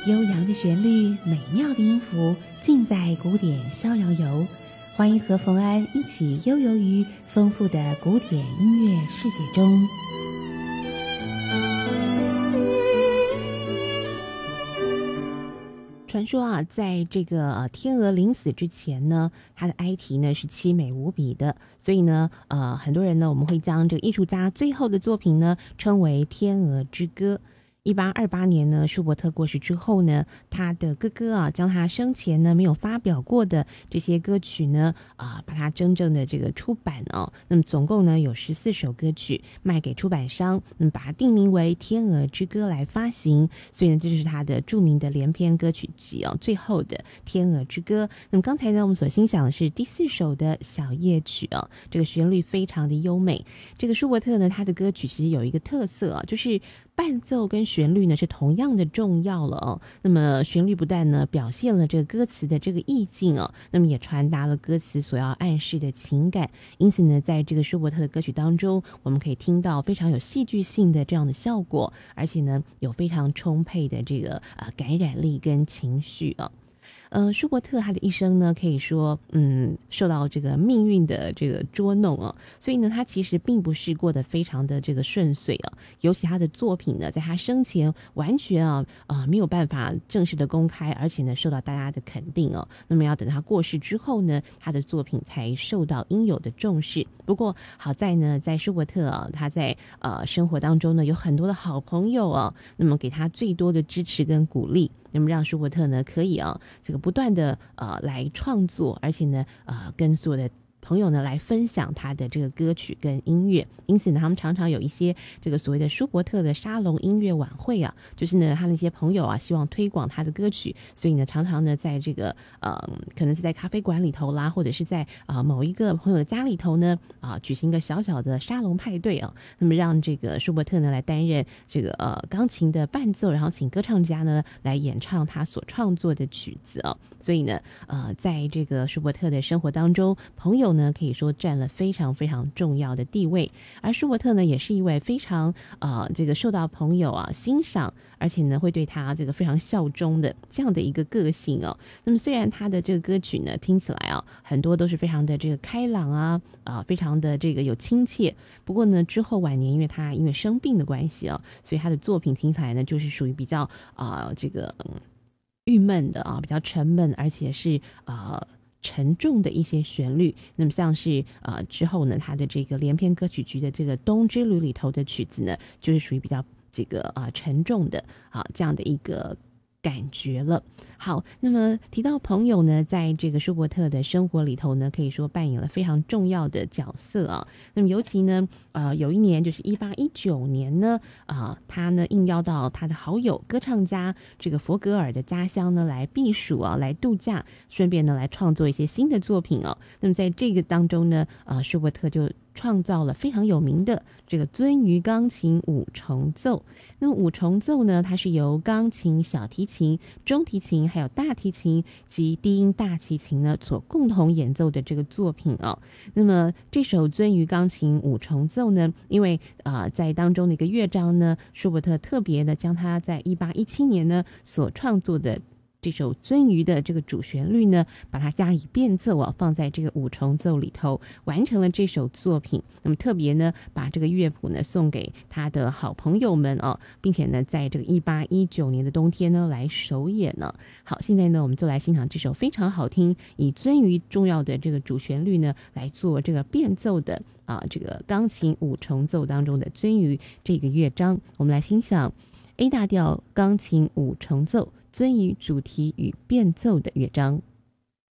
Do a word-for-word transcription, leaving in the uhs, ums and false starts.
悠扬的旋律，美妙的音符，尽在古典逍遥游。欢迎和冯安一起悠游于丰富的古典音乐世界中。传说啊，在这个呃天鹅临死之前呢，他的哀啼呢是凄美无比的，所以呢，呃，很多人呢我们会将这个艺术家最后的作品呢称为《天鹅之歌》。一八二八年呢，舒伯特过世之后呢，他的哥哥啊，将他生前呢没有发表过的这些歌曲呢，啊，把它真正的这个出版哦。那么总共呢有十四首歌曲卖给出版商，那么把它定名为《天鹅之歌》来发行。所以呢，这就是他的著名的连篇歌曲集哦，最后的《天鹅之歌》。那么刚才呢，我们所欣赏的是第四首的小夜曲哦，这个旋律非常的优美。这个舒伯特呢，他的歌曲其实有一个特色啊，就是伴奏跟旋律呢是同样的重要了哦。那么旋律不但呢表现了这个歌词的这个意境哦，那么也传达了歌词所要暗示的情感。因此呢，在这个舒伯特的歌曲当中，我们可以听到非常有戏剧性的这样的效果，而且呢有非常充沛的这个呃感染力跟情绪啊。呃，舒伯特他的一生呢，可以说，嗯，受到这个命运的这个捉弄啊，所以呢，他其实并不是过得非常的这个顺遂啊。尤其他的作品呢，在他生前完全啊啊、呃、没有办法正式的公开，而且呢，受到大家的肯定哦。那么要等他过世之后呢，他的作品才受到应有的重视。不过好在呢，在舒伯特啊，他在呃生活当中呢，有很多的好朋友啊，那么给他最多的支持跟鼓励。那么让舒伯特呢可以啊这个不断的呃来创作，而且呢呃跟所有的朋友呢来分享他的这个歌曲跟音乐。因此呢，他们常常有一些这个所谓的舒伯特的沙龙音乐晚会啊，就是呢他那些朋友啊希望推广他的歌曲，所以呢常常呢在这个呃可能是在咖啡馆里头啦，或者是在啊、呃、某一个朋友的家里头呢啊、呃、举行一个小小的沙龙派对啊，那么让这个舒伯特呢来担任这个呃钢琴的伴奏，然后请歌唱家呢来演唱他所创作的曲子啊。所以呢呃在这个舒伯特的生活当中，朋友呢可以说占了非常非常重要的地位。而舒伯特呢也是一位非常呃这个受到朋友啊欣赏，而且呢会对他这个非常效忠的这样的一个个性哦。那么虽然他的这个歌曲呢听起来啊很多都是非常的这个开朗啊啊、呃、非常的这个有亲切，不过呢之后晚年因为他因为生病的关系啊，所以他的作品听起来呢就是属于比较啊、呃、这个嗯郁闷的啊，比较沉闷，而且是啊。呃沉重的一些旋律。那么像是呃之后呢他的这个连篇歌曲集的这个冬之旅里头的曲子呢，就是属于比较这个啊、呃、沉重的啊这样的一个感觉了。好，那么提到朋友呢，在这个舒伯特的生活里头呢，可以说扮演了非常重要的角色啊。那么尤其呢，呃，有一年就是一八一九年呢，啊、呃，他呢应邀到他的好友歌唱家这个佛格尔的家乡呢来避暑啊，来度假，顺便呢来创作一些新的作品哦。那么在这个当中呢，呃，舒伯特就创造了非常有名的这个鳟鱼钢琴五重奏。那么五重奏呢，它是由钢琴、小提琴、中提琴还有大提琴及低音大提琴呢所共同演奏的这个作品哦。那么这首鳟鱼钢琴五重奏呢，因为呃在当中的一个乐章呢，舒伯特特别的将它在一八一七年呢所创作的这首鳟鱼的这个主旋律呢，把它加以变奏啊，放在这个五重奏里头，完成了这首作品。那么特别呢，把这个乐谱呢送给他的好朋友们哦，并且呢，在这个一八一九年的冬天呢来首演呢。好，现在呢，我们就来欣赏这首非常好听，以鳟鱼重要的这个主旋律呢来做这个变奏的啊，这个钢琴五重奏当中的鳟鱼这个乐章。我们来欣赏 A 大调钢琴五重奏。鳟鱼主题与变奏的乐章。